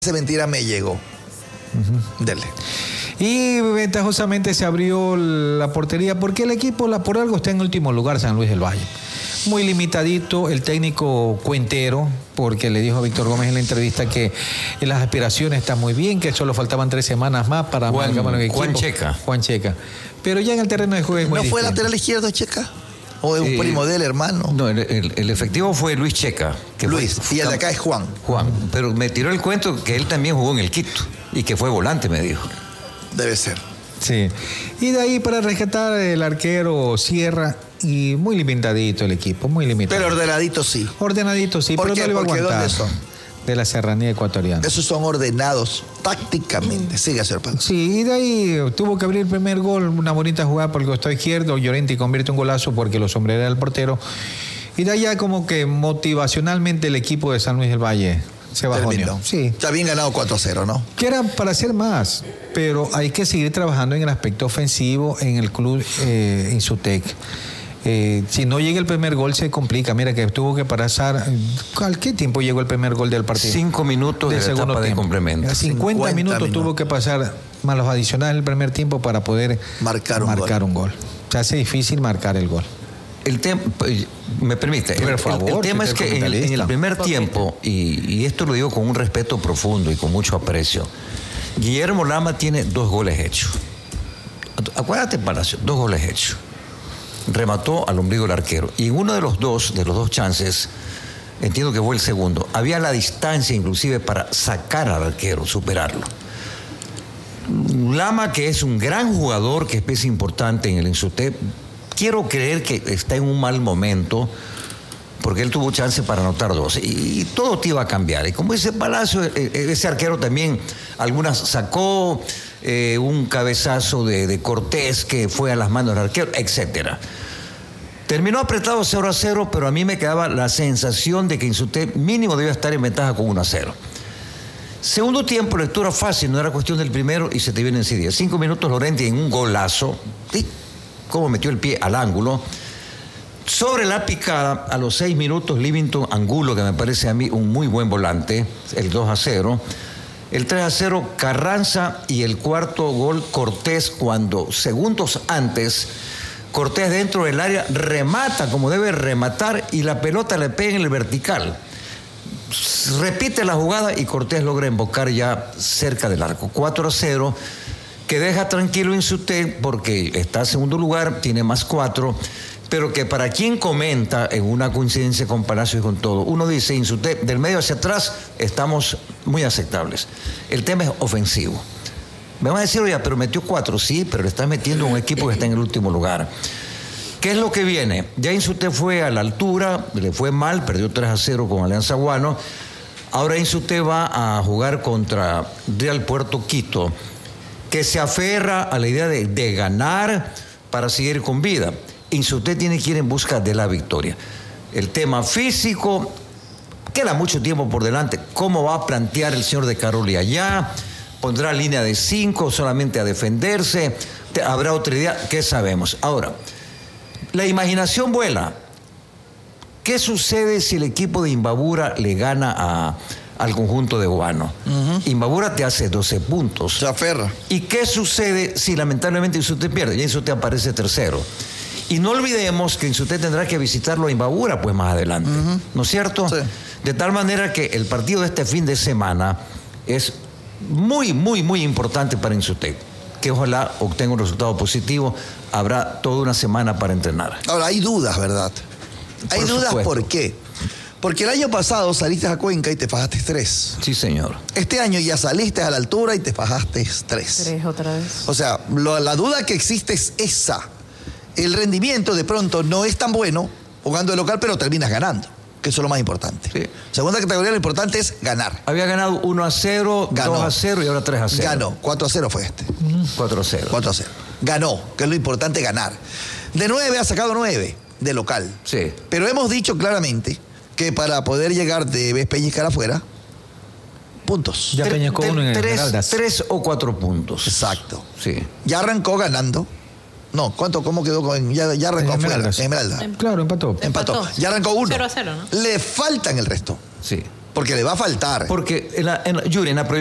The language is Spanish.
Esa mentira me llegó. Dele. Y ventajosamente se abrió la portería porque el equipo, por algo está en último lugar, San Luis del Valle. Muy limitadito el técnico Cuentero, porque le dijo a Víctor Gómez en la entrevista que las aspiraciones están muy bien, que solo faltaban 3 semanas más para Juan Checa. Juan Checa. Pero ya en el terreno de juego es muy ¿No fue distinto. lateral izquierdo Checa? ¿O es un primo del hermano? No, el efectivo fue Luis Checa. Luis, y el de acá es Juan. Juan, pero me tiró el cuento que él también jugó en el Quito y que fue volante, me dijo. Debe ser. Sí. Y de ahí para rescatar el arquero Sierra, y muy limitadito el equipo, muy limitado. Pero ordenadito sí. Ordenadito sí, ¿Por pero qué? no le va a Porque aguantar. ¿dónde son? De la serranía ecuatoriana. Esos son ordenados tácticamente. Siga, señor Pablo. Sí, y de ahí tuvo que abrir el primer gol, una bonita jugada por el costado izquierdo. Llorenti convierte un golazo porque lo sombrera el portero. Y de allá como que motivacionalmente el equipo de San Luis del Valle se bajoneó. Sí. Está bien ganado 4-0, ¿no? Que era para hacer más, pero hay que seguir trabajando en el aspecto ofensivo en el club Insutec. Si no llega el primer gol se complica. Mira que tuvo que pasar. ¿A qué tiempo llegó el primer gol del partido? 5 minutos de la etapa de complemento. A 50 minutos tuvo que pasar más los adicionales del primer tiempo para poder marcar un gol. Se hace difícil marcar el gol. El tema, me permite, el tema es que en el primer tiempo, y esto lo digo con un respeto profundo y con mucho aprecio, Guillermo Lama tiene 2 goles hechos. Acuérdate, Palacio, 2 goles hechos. Remató al ombligo del arquero. Y en uno de los dos chances, entiendo que fue el segundo, había la distancia inclusive para sacar al arquero, superarlo. Lama, que es un gran jugador, que es pieza importante en el Insutec, quiero creer que está en un mal momento, porque él tuvo chance para anotar 2. Y todo te iba a cambiar. Y como dice Palacio, ese arquero también, algunas sacó, un cabezazo de Cortés que fue a las manos del arquero, etcétera. Terminó apretado 0-0, pero a mí me quedaba la sensación de que Insutec mínimo debía estar en ventaja con 1-0. Segundo tiempo, lectura fácil, no era cuestión del primero y se te viene enseguida. 5 minutos Llorenti en un golazo, ¿sí? Cómo metió el pie al ángulo. Sobre la picada, a los 6 minutos, Livington Angulo, que me parece a mí un muy buen volante, el 2-0. El 3-0, Carranza, y el cuarto gol, Cortés, cuando segundos antes, Cortés dentro del área remata como debe rematar y la pelota le pega en el vertical. Repite la jugada y Cortés logra embocar ya cerca del arco. 4-0, que deja tranquilo Insutec porque está en segundo lugar, tiene más 4, pero que para quien comenta en una coincidencia con Palacio y con todo, uno dice, Insutec, del medio hacia atrás estamos muy aceptables. El tema es ofensivo. Me van a decir, oye, pero metió 4, sí, pero le está metiendo a un equipo que está en el último lugar. ¿Qué es lo que viene? Ya Insutec fue a la altura, le fue mal, perdió 3-0 con Alianza Guano. Ahora Insutec va a jugar contra Real Puerto Quito, que se aferra a la idea de ganar para seguir con vida. Insutec tiene que ir en busca de la victoria. El tema físico, queda mucho tiempo por delante. ¿Cómo va a plantear el señor de Caroli allá? ¿Pondrá línea de 5 solamente a defenderse? ¿Habrá otra idea? ¿Qué sabemos? Ahora, la imaginación vuela. ¿Qué sucede si el equipo de Imbabura le gana al conjunto de Guano? Imbabura te hace 12 puntos. Se aferra. ¿Y qué sucede si lamentablemente Insutec pierde? Ya Insutec aparece tercero. Y no olvidemos que Insutec tendrá que visitarlo a Imbabura pues más adelante, ¿no es cierto? Sí. De tal manera que el partido de este fin de semana es muy, muy, muy importante para Insutec, que ojalá obtenga un resultado positivo. Habrá toda una semana para entrenar. Ahora, hay dudas, ¿verdad? Hay dudas, ¿por qué? Porque el año pasado saliste a Cuenca y te fajaste 3. Sí, señor. Este año ya saliste a la altura y te fajaste 3. 3 otra vez. O sea, la duda que existe es esa. El rendimiento de pronto no es tan bueno jugando de local, pero terminas ganando, que eso es lo más importante. Sí. Segunda categoría, lo importante es ganar. Había ganado 1-0, Ganó. 2-0 y ahora 3-0. Ganó. 4-0 fue este. 4-0. 4-0. Ganó, que es lo importante, ganar. De 9 ha sacado 9 de local. Sí. Pero hemos dicho claramente que para poder llegar debes pellizcar afuera puntos. Ya peñascó uno en el Esmeraldas. 3 o 4 puntos. Exacto. Sí. Ya arrancó ganando. No, ¿cómo quedó? Ya arrancó afuera. Esmeraldas. Esmeralda. Claro, empató. Empató. Ya arrancó 1. 0-0, ¿no? Le faltan el resto. Sí. Porque le va a faltar. Porque Yuri, en la